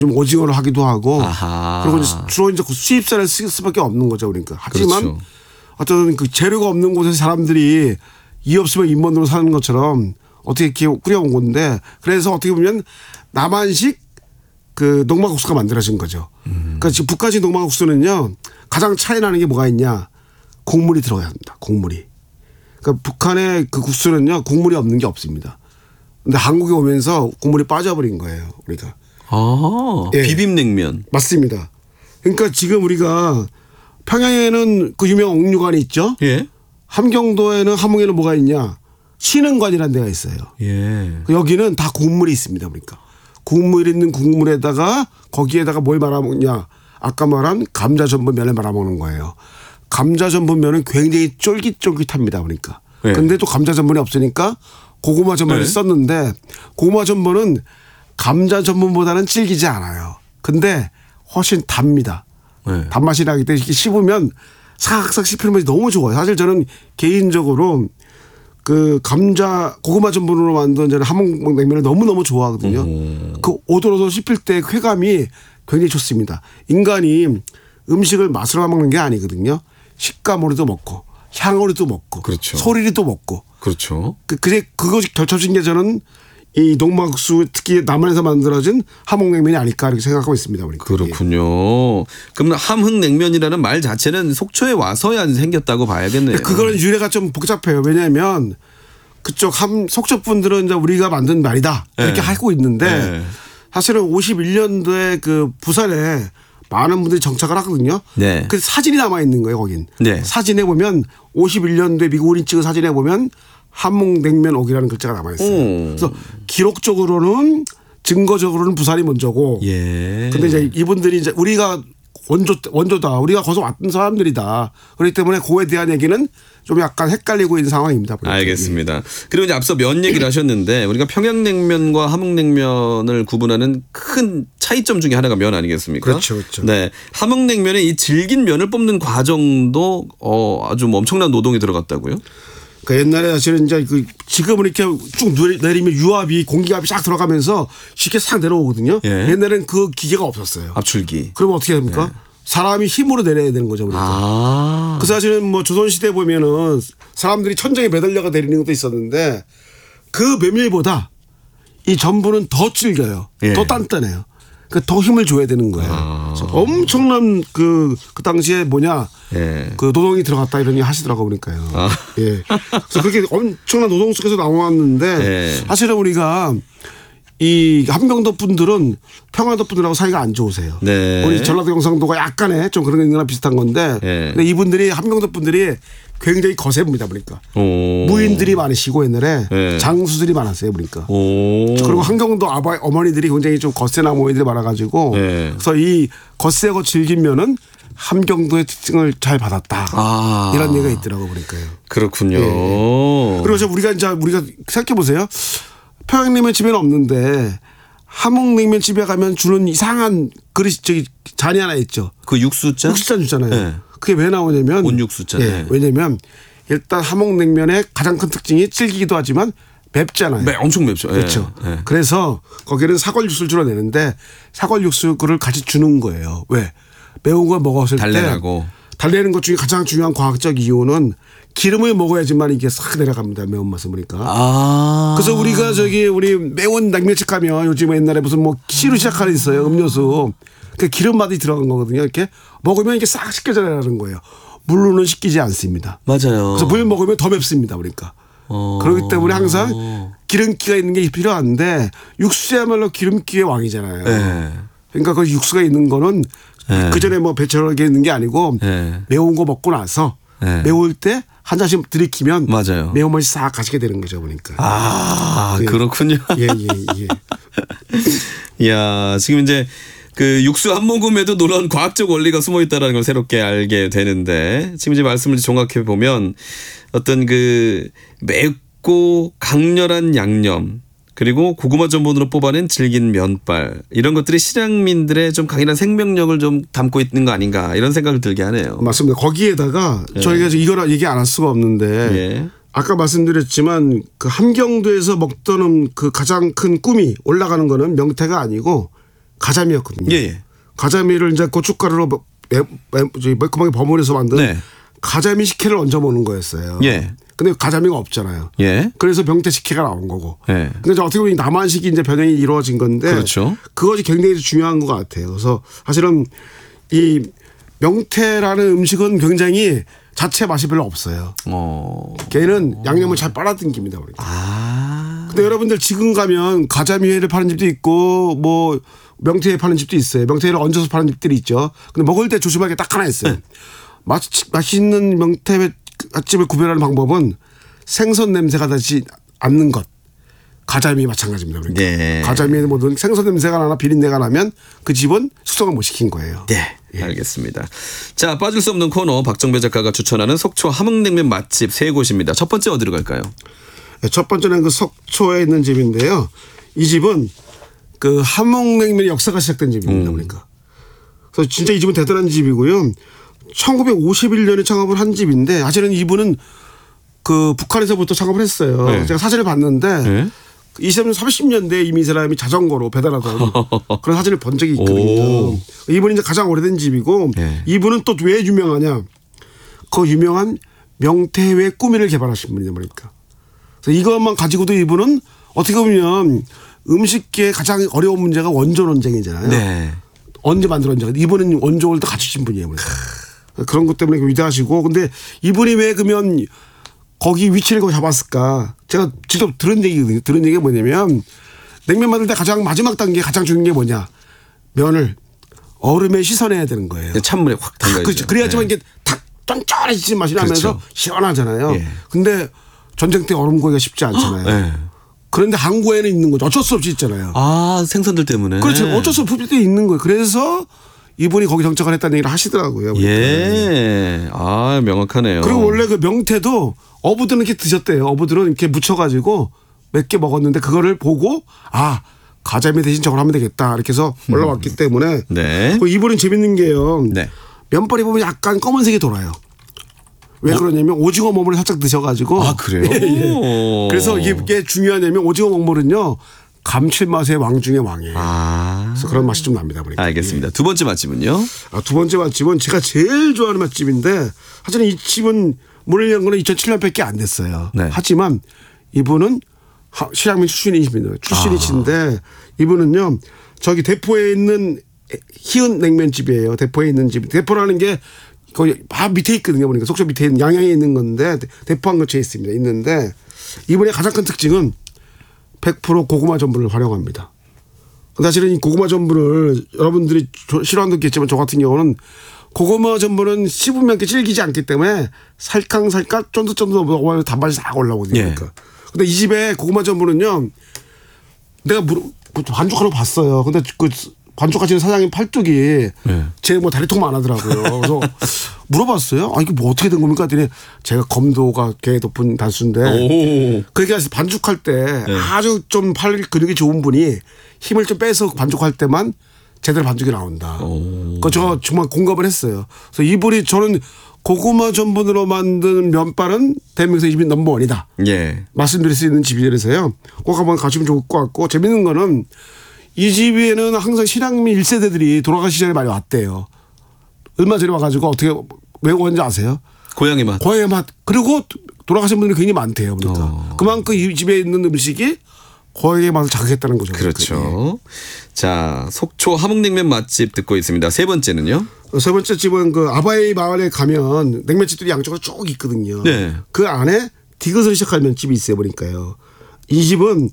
좀 오징어를 하기도 하고 아하. 그리고 주로 이제 수입산을 쓸 수밖에 없는 거죠. 그러니까. 하지만 그렇죠. 어떤 그 재료가 없는 곳에서 사람들이 이 없으면 인문으로 사는 것처럼 어떻게 이렇게 끓여온 건데 그래서 어떻게 보면 남한식 그 농마국수가 만들어진 거죠. 그러니까 지금 북한식 농마국수는요 가장 차이 나는 게 뭐가 있냐 국물이 들어가야 합니다. 국물이. 그러니까 북한의 그 국수는요 국물이 없는 게 없습니다. 근데 한국에 오면서 국물이 빠져버린 거예요. 우리가. 예. 비빔냉면. 맞습니다. 그러니까 지금 우리가 평양에는 그 유명 옥류관이 있죠. 예. 함경도에는 함흥에는 뭐가 있냐. 신흥관이라는 데가 있어요. 예. 여기는 다 국물이 있습니다. 그러니까 국물 있는 국물에다가 거기에다가 뭘 말아먹냐. 아까 말한 감자전분면을 말아먹는 거예요. 감자전분면은 굉장히 쫄깃쫄깃합니다. 그러니까. 예. 근데 또 감자전분이 없으니까 고구마 전분을 예. 썼는데 고구마 전분은 감자 전분보다는 질기지 않아요. 근데 훨씬 답니다. 네. 단맛이 나기 때문에 이렇게 씹으면 삭삭 씹히는 맛이 너무 좋아요. 사실 저는 개인적으로 그 감자 고구마 전분으로 만든 저는 함흥냉면을 너무너무 좋아하거든요. 그 오돌오돌 씹힐 때 쾌감이 굉장히 좋습니다. 인간이 음식을 맛으로 먹는 게 아니거든요. 식감으로도 먹고 향으로도 먹고 그렇죠. 소리로도 먹고 그렇죠. 그것이 겹쳐진 게 저는 이 농마국수 특히 남한에서 만들어진 함흥냉면이 아닐까 이렇게 생각하고 있습니다. 우리. 그렇군요. 그럼 함흥냉면이라는 말 자체는 속초에 와서야 생겼다고 봐야겠네요. 그거는 유래가 좀 복잡해요. 왜냐하면 그쪽 속초 분들은 이제 우리가 만든 말이다 이렇게 네. 하고 있는데 네. 사실은 51년도에 그 부산에 많은 분들이 정착을 하거든요. 네. 그 사진이 남아 있는 거예요. 거긴. 네. 사진에 보면 51년도에 미국인이 찍은 사진에 보면 함흥냉면 옥이라는 글자가 남아 있어요. 그래서 기록적으로는 증거적으로는 부산이 먼저고. 예. 근데 이제 이분들이 이제 우리가 원조다. 우리가 거기서 왔던 사람들이다. 그렇기 때문에 그에 대한 얘기는 좀 약간 헷갈리고 있는 상황입니다. 알겠습니다. 그리고 이제 앞서 면 얘기를 하셨는데 우리가 평양냉면과 함흥냉면을 구분하는 큰 차이점 중에 하나가 면 아니겠습니까? 그렇죠, 그렇죠. 네, 함흥냉면의 이 질긴 면을 뽑는 과정도 아주 엄청난 노동이 들어갔다고요? 그 옛날에 사실은 이제 그 지금은 이렇게 쭉 내리면 유압이 공기압이 싹 들어가면서 쉽게 싹 내려오거든요. 예. 옛날에는 그 기계가 없었어요. 압출기. 그러면 어떻게 됩니까? 네. 사람이 힘으로 내려야 되는 거죠. 그러니까. 그 사실은 뭐 조선시대 보면은 사람들이 천장에 매달려가 내리는 것도 있었는데 그 메밀보다 이 전분은 더 질겨요. 예. 더 단단해요. 그러니까 더 힘을 줘야 되는 거예요. 그래서 엄청난 그 당시에 예. 그 노동이 들어갔다 이런 얘기 하시더라고요. 그러니까요. 예. 그래서 그렇게 엄청난 노동 속에서 나왔는데 예. 사실은 우리가 이 함경도 분들은 평안도 분들하고 사이가 안 좋으세요. 네. 우리 전라도 경상도가 약간의 좀 그런 거랑 비슷한 건데 예. 근데 이분들이 함경도 분들이 굉장히 거셉니다. 보니까 무인들이 많으시고 옛날에 예. 장수들이 많았어요. 보니까 오. 그리고 함경도 어머니들이 굉장히 좀 거세나 어머니들이 많아가지고 예. 그래서 이 거세고 질긴 면은 함경도의 특징을 잘 받았다. 이런 얘기가 있더라고 보니까요. 그렇군요. 예. 그리고 우리가 생각해 보세요. 평양냉면 집에는 없는데 함흥냉면 집에 가면 주는 이상한 그릇 잔이 하나 있죠. 그 육수잔? 육수잔 주잖아요. 네. 그게 왜 나오냐면 온육수잔. 예. 네. 왜냐면 일단 함흥냉면의 가장 큰 특징이 질기기도 하지만 맵잖아요. 엄청 맵죠. 그렇죠. 예. 그래서 거기는 사골 육수를 주로 내는데 사골 육수를 같이 주는 거예요. 왜? 매운 걸 먹었을 달래라고. 때 달래는 것 중에 가장 중요한 과학적 이유는 기름을 먹어야지만 이게 싹 내려갑니다. 매운맛을 보니까. 그래서 우리가 우리 매운 냉면집 가면 요즘 옛날에 무슨 뭐 키로 시작하는 있어요. 음료수. 그 기름 맛이 들어간 거거든요. 이렇게 먹으면 이게 싹 씻겨져 나가는 거예요. 물로는 씻기지 않습니다. 맞아요. 그래서 물 먹으면 더 맵습니다. 그러니까. 그렇기 때문에 항상 기름기가 있는 게 필요한데 육수야말로 기름기의 왕이잖아요. 네. 그러니까 그 육수가 있는 거는 그 전에 뭐 배처럼 있는 게 아니고 매운 거 먹고 나서 매울 때 한 잔씩 들이키면 맞아요. 매운맛이 싹 가시게 되는 거죠. 보니까. 예. 그렇군요. 예. 이야, 지금 이제 그 육수 한 모금에도 놀라운 과학적 원리가 숨어 있다는 걸 새롭게 알게 되는데 지금 이제 말씀을 종합해 보면 어떤 그 맵고 강렬한 양념 그리고 고구마 전분으로 뽑아낸 질긴 면발 이런 것들이 실향민들의 좀 강인한 생명력을 좀 담고 있는 거 아닌가 이런 생각을 들게 하네요. 맞습니다. 거기에다가 저희가 이거라 얘기 안 할 수가 없는데 아까 말씀드렸지만 그 함경도에서 먹던 그 가장 큰 꿈이 올라가는 거는 명태가 아니고 가자미였거든요. 예. 가자미를 이제 고춧가루로 매콤하게 버무려서 만든 네. 가자미 식혜를 얹어 먹는 거였어요. 예. 근데 가자미가 없잖아요. 예. 그래서 명태 식혜가 나온 거고. 예. 근데 이제 어떻게 보면 남한식이 이제 변형이 이루어진 건데. 그렇죠. 그것이 굉장히 중요한 것 같아요. 그래서 사실은 이 명태라는 음식은 굉장히 자체 맛이 별로 없어요. 걔는 양념을 잘 빨아당깁니다. 그러니까. 근데 여러분들 지금 가면 가자미회를 파는 집도 있고 뭐 명태회 파는 집도 있어요. 명태회를 얹어서 파는 집들이 있죠. 근데 먹을 때 조심할 게 딱 하나 있어요. 맛있는 명태회 집을 구별하는 방법은 생선 냄새가 나지 않는 것. 가자미 마찬가지입니다. 그러니까. 네. 가자미에 뭐든 생선 냄새가 나나 비린내가 나면 그 집은 숙성을 못 시킨 거예요. 네. 알겠습니다. 자, 빠질 수 없는 코너 박정배 작가가 추천하는 속초 함흥냉면 맛집 세 곳입니다. 첫 번째 어디로 갈까요? 네, 첫 번째는 그 속초에 있는 집인데요. 이 집은 그 함흥냉면의 역사가 시작된 집입니다. 그러니까. 그래서 진짜 이 집은 대단한 집이고요. 1951년에 창업을 한 집인데 사실은 이분은 그 북한에서부터 창업을 했어요. 네. 제가 사진을 봤는데 네. 30년대에 이미 이 사람이 자전거로 배달하던 그런 사진을 본 적이 있거든요. 이분이 이제 가장 오래된 집이고 네. 이분은 또 왜 유명하냐. 그 유명한 명태회 꾸미를 개발하신 분이다 보니까. 그래서 이것만 가지고도 이분은 어떻게 보면 음식계의 가장 어려운 문제가 원조 논쟁이잖아요. 네. 언제 만들었는지. 이분은 원조를 또 갖추신 분이에요. 그러니까. 그런 것 때문에 위대하시고. 근데 이분이 왜 그러면 거기 위치를 거기 잡았을까? 제가 직접 들은 얘기거든요. 들은 얘기가 뭐냐면 냉면 만들 때 가장 마지막 단계 가장 중요한 게 뭐냐? 면을 얼음에 씻어내야 되는 거예요. 찬물에 확 담가야죠. 그렇죠. 그래야지만 이게 탁 쫀쫀해지는 맛이 나면서 그렇죠. 시원하잖아요. 예. 근데 전쟁 때 얼음 구하기가 쉽지 않잖아요. 네. 그런데 한국에는 있는 거죠. 어쩔 수 없이 있잖아요. 아, 생선들 때문에. 그렇죠. 어쩔 수 없이 있는 거예요. 그래서 이분이 거기 정착을 했다는 얘기를 하시더라고요. 예. 아, 명확하네요. 그리고 원래 그 명태도 어부들은 이렇게 드셨대요. 어부들은 이렇게 묻혀가지고 몇 개 먹었는데 그거를 보고 아 가자미 대신 저걸 하면 되겠다 이렇게 해서 올라왔기 때문에 네. 이분은 재밌는 게요. 네. 면발이 보면 약간 검은색이 돌아요. 왜 그러냐면 오징어 몸을 살짝 드셔가지고. 아, 그래요? 예. 그래서 이게 중요하냐면 오징어 먹물은요 감칠맛의 왕 중의 왕이에요. 아. 그래서 그런 맛이 좀 납니다. 보니까. 알겠습니다. 두 번째 맛집은요? 두 번째 맛집은 제가 제일 좋아하는 맛집인데 사실은 이 집은 문을 연 거는 2007년밖에 안 됐어요. 네. 하지만 이분은 실향민 출신이신데 이분은요 저기 대포에 있는 희은 냉면집이에요. 대포에 있는 집. 대포라는 게 거기 바로 밑에 있거든요. 보니까 속초 밑에 있는 양양에 있는 건데 대포한 근처에 있습니다. 있는데 이분의 가장 큰 특징은 100% 고구마 전분을 활용합니다. 사실은 이 고구마 전분을 여러분들이 싫어하는 게 있지만 저 같은 경우는 고구마 전분은 씹으면 이렇게 질기지 않기 때문에 살캉살깍 쫀득쫀득 먹으면 단맛이 싹 올라오거든요. 예. 그러니까. 근데 이 집에 고구마 전분은요 내가 반죽하러 봤어요. 근데 그 반죽하시는 사장님 팔뚝이 제 뭐 다리통만 안 하더라고요. 그래서 물어봤어요. 아, 이게 뭐 어떻게 된 겁니까? 했더니 제가 검도가 꽤 높은 단수인데. 그러니까 반죽할 때 아주 좀 팔 근육이 좋은 분이 힘을 좀 빼서 반죽할 때만 제대로 반죽이 나온다. 그 저 정말 공감을 했어요. 그래서 이분이 저는 고구마 전분으로 만든 면발은 대한민국에서 이 집이 넘버원이다. 예. 말씀드릴 수 있는 집이라서요. 꼭 한번 가시면 좋을 것 같고 재밌는 거는 이 집에는 항상 실향민 1세대들이 돌아가시 전에 많이 왔대요. 얼마 전에 와가지고 어떻게 왜 왔는지 아세요? 고향의 맛. 고향의 맛. 그리고 돌아가신 분들이 굉장히 많대요. 그러니까 그만큼 이 집에 있는 음식이 고향의 맛을 자극했다는 거죠. 그렇죠. 자, 속초 함흥냉면 맛집 듣고 있습니다. 세 번째는요? 세 번째 집은 그 아바이 마을에 가면 냉면집들이 양쪽으로 쭉 있거든요. 네. 그 안에 디귿으로 시작하는 집이 있어요. 보니까요. 이 집은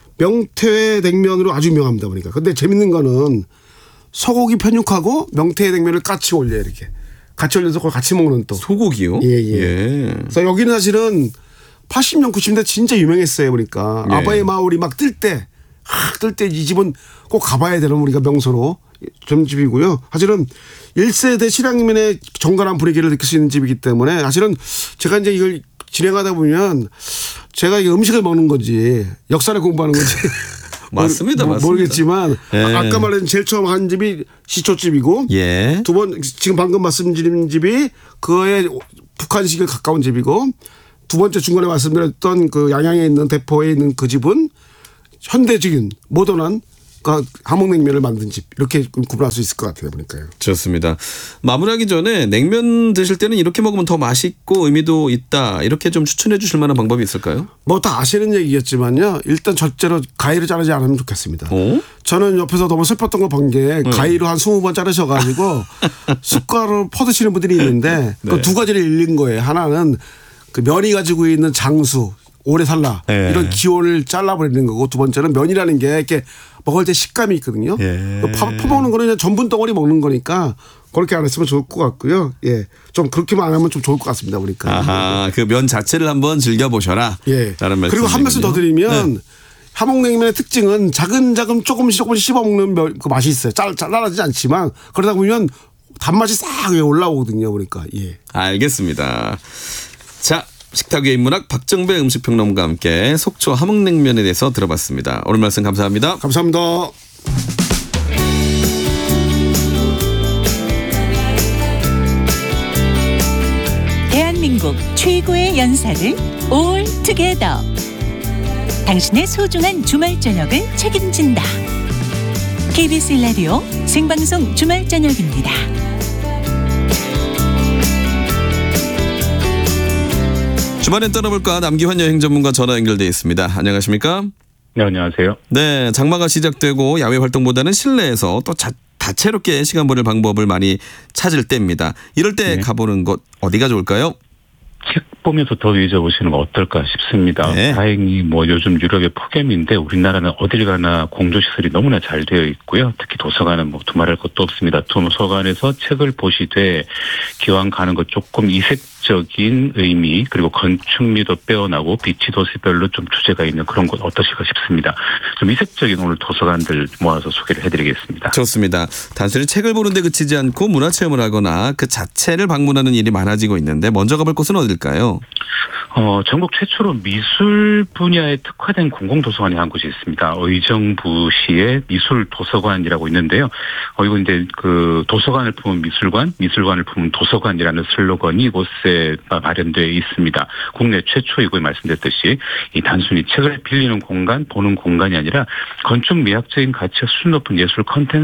명태 냉면으로 아주 유명합니다. 보니까. 근데 재밌는 거는 소고기 편육하고 명태 냉면을 같이 올려요. 이렇게. 같이 올려서 그걸 같이 먹는 또. 소고기요? 예. 그래서 여기는 사실은 80년, 90년대 진짜 유명했어요. 보니까. 예. 아바이 마을이 막 뜰 때 이 집은 꼭 가봐야 되는 우리가 명소로 점집이고요. 사실은 1세대 실향민의 정갈한 분위기를 느낄 수 있는 집이기 때문에 사실은 제가 이제 이걸 진행하다 보면 제가 이게 음식을 먹는 건지 역사를 공부하는 건지 맞습니다. 모르겠지만 예. 아까 말한 제일 처음 한 집이 시초집이고 예. 두 번 지금 방금 말씀드린 집이 그거에 북한식에 가까운 집이고 두 번째 중간에 말씀드렸던 그 양양에 있는 대포에 있는 그 집은 현대적인 모던한 함흥냉면을 만든 집 이렇게 구분할 수 있을 것 같아요. 보니까요. 좋습니다. 마무리하기 전에 냉면 드실 때는 이렇게 먹으면 더 맛있고 의미도 있다. 이렇게 좀 추천해 주실 만한 방법이 있을까요? 뭐 다 아시는 얘기겠지만요. 일단 절대로 가위로 자르지 않으면 좋겠습니다. 저는 옆에서 너무 슬펐던 걸 본 게 가위로 한 20번 자르셔가지고 숟가락으로 퍼드시는 분들이 있는데 네. 그 두 가지를 잃는 거예요. 하나는 그 면이 가지고 있는 장수 오래 살라 네. 이런 기호를 잘라버리는 거고 두 번째는 면이라는 게 이렇게 먹을 때 식감이 있거든요. 예. 퍼먹는 거는 그냥 전분 덩어리 먹는 거니까 그렇게 안 했으면 좋을 것 같고요. 예, 좀 그렇게만 안 하면 좀 좋을 것 같습니다. 보니까. 아하, 그 면 자체를 한번 즐겨보셔라. 예. 라는 말씀. 그리고 한 말씀 더 드리면 함흥냉면의 특징은 자근자근 조금씩 씹어먹는 그 맛이 있어요. 잘라지지 않지만 그러다 보면 단맛이 싹 올라오거든요. 그러니까 예. 알겠습니다. 자, 식탁 위의 인문학 박정배 음식평론가와 함께 속초 함흥냉면에 대해서 들어봤습니다. 오늘 말씀 감사합니다. 감사합니다. 대한민국 최고의 연사를 올 투게더. 당신의 소중한 주말 저녁을 책임진다. KBS 라디오 생방송 주말 저녁입니다. 주말엔 떠나볼까 남기환 여행 전문가 전화 연결돼 있습니다. 안녕하십니까? 네, 안녕하세요. 네, 장마가 시작되고 야외 활동보다는 실내에서 또 다채롭게 시간 보낼 방법을 많이 찾을 때입니다. 이럴 때 가보는 곳 어디가 좋을까요? 책 보면서 더위 잊어보시는 거 어떨까 싶습니다. 네. 다행히 뭐 요즘 유럽의 폭염인데 우리나라는 어딜 가나 공조시설이 너무나 잘 되어 있고요. 특히 도서관은 뭐 두말할 것도 없습니다. 도서관에서 책을 보시되 기왕 가는 것 조금 이색적인 의미 그리고 건축미도 빼어나고 비치 도시별로 좀 주제가 있는 그런 곳 어떠실까 싶습니다. 좀 이색적인 오늘 도서관들 모아서 소개를 해드리겠습니다. 좋습니다. 단순히 책을 보는데 그치지 않고 문화체험을 하거나 그 자체를 방문하는 일이 많아지고 있는데 먼저 가볼 곳은 어딜까요? 전국 최초로 미술 분야에 특화된 공공도서관이 한 곳이 있습니다. 의정부시의 미술도서관이라고 있는데요. 이거 이제 그 도서관을 품은 미술관, 미술관을 품은 도서관이라는 슬로건이 이곳에 마련되어 있습니다. 국내 최초이고 말씀드렸듯이 이 단순히 책을 빌리는 공간, 보는 공간이 아니라 건축 미학적인 가치가 수준 높은 예술 컨텐츠